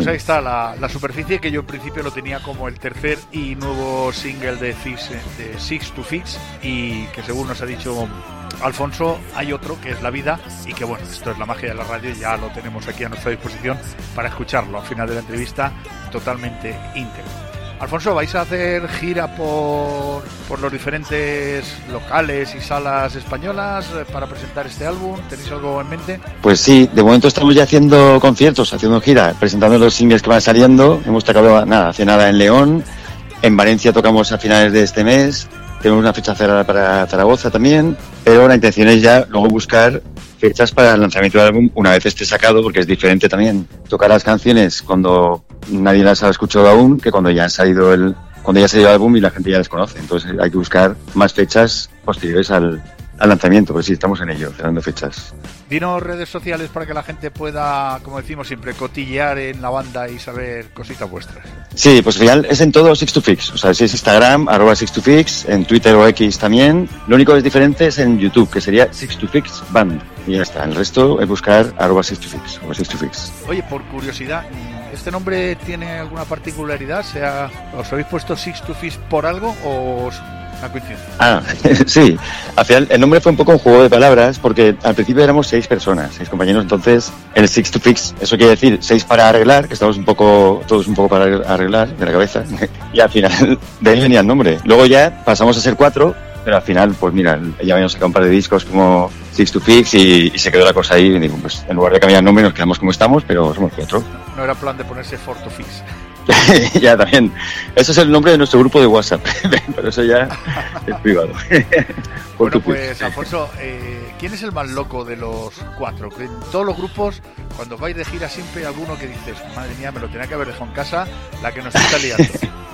Pues ahí está la superficie, que yo en principio lo tenía como el tercer y nuevo single de Six to Fix, y que según nos ha dicho Alfonso, hay otro que es La Vida, y que bueno, esto es la magia de la radio y ya lo tenemos aquí a nuestra disposición para escucharlo al final de la entrevista totalmente íntegro. Alfonso, ¿vais a hacer gira por los diferentes locales y salas españolas para presentar este álbum? ¿Tenéis algo en mente? Pues sí, de momento estamos ya haciendo conciertos, haciendo gira, presentando los singles que van saliendo. Hemos tocado hace nada en León, en Valencia tocamos a finales de este mes, tenemos una fecha cerrada para Zaragoza también, pero la intención es ya luego buscar fechas para el lanzamiento del álbum una vez esté sacado, porque es diferente también tocar las canciones cuando nadie las ha escuchado aún que cuando ya ha salido el álbum y la gente ya las conoce. Entonces hay que buscar más fechas posteriores al lanzamiento, pues sí, estamos en ello, cerrando fechas. Dinos redes sociales para que la gente pueda, como decimos siempre, cotillear en la banda y saber cositas vuestras. Sí, pues al final es en todo Six to Fix, o sea, si es Instagram, @Six2Fix, en Twitter o X también. Lo único que es diferente es en YouTube, que sería Six to Fix Band, y ya está. El resto es buscar @Six2Fix o Six2Fix. Oye, por curiosidad, ¿este nombre tiene alguna particularidad? ¿Os habéis puesto Six to Fix por algo o una coincidencia? Sí, al final el nombre fue un poco un juego de palabras, porque al principio éramos 6 personas, 6 compañeros, entonces el Six to Fix, eso quiere decir 6 para arreglar, que estamos todos un poco para arreglar de la cabeza, y al final de ahí venía el nombre. Luego ya pasamos a ser 4, pero al final, pues mira, ya habíamos sacado un par de discos como Six to Fix y se quedó la cosa ahí, y digo, pues en lugar de cambiar el nombre nos quedamos como estamos, pero somos 4. No era plan de ponerse Four to Fix. Ya también. Eso es el nombre de nuestro grupo de WhatsApp, pero eso ya es privado. Bueno, pues Alfonso, ¿quién es el más loco de los 4? En todos los grupos, cuando vais de gira, siempre hay alguno que dices, madre mía, me lo tenía que haber dejado en casa, la que nos está liando.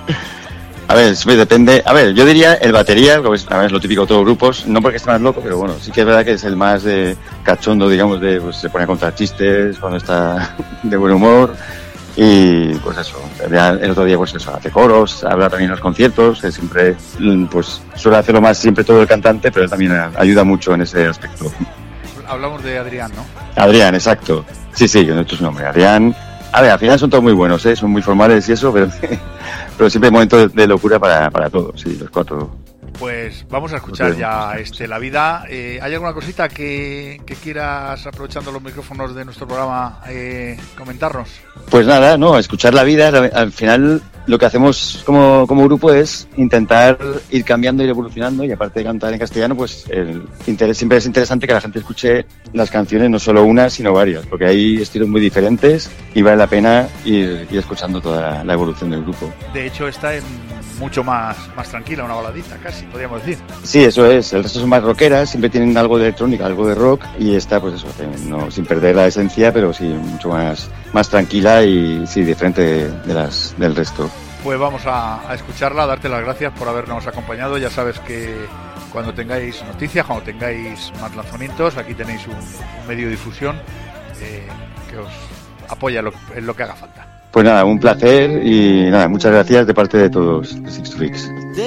A ver, depende. A ver, yo diría el batería, porque es lo típico de todos los grupos, no porque esté más loco, pero bueno, sí que es verdad que es el más de cachondo, digamos, pues se pone a contar chistes cuando está de buen humor. Y pues eso, el otro día pues eso, hace coros, habla también en los conciertos, que siempre pues suele hacerlo más siempre todo el cantante, pero él también ayuda mucho en ese aspecto. Hablamos de Adrián, ¿no? Adrián, exacto. Sí, yo no he hecho su nombre. Adrián, a ver, al final son todos muy buenos, son muy formales y eso, pero siempre hay momentos de locura para todos, sí, los 4. Pues vamos a escuchar ya La Vida. ¿Hay alguna cosita que quieras, aprovechando los micrófonos de nuestro programa, comentarnos? Pues nada, no, escuchar La Vida. Al final lo que hacemos como grupo es intentar ir cambiando, ir evolucionando, y aparte de cantar en castellano, pues siempre es interesante que la gente escuche las canciones, no solo una, sino varias, porque hay estilos muy diferentes y vale la pena ir escuchando toda la evolución del grupo. De hecho, está mucho más tranquila, una baladita casi, podríamos decir. Sí, eso es. El resto son más rockeras, siempre tienen algo de electrónica, algo de rock, y esta, pues eso, no, sin perder la esencia, pero sí mucho más tranquila y sí, diferente del resto. Pues vamos a escucharla, a darte las gracias por habernos acompañado. Ya sabes que cuando tengáis noticias, cuando tengáis más lanzamientos, aquí tenéis un medio de difusión que os apoya en lo que haga falta. Pues nada, un placer y nada, muchas gracias de parte de todos de Six to Fix.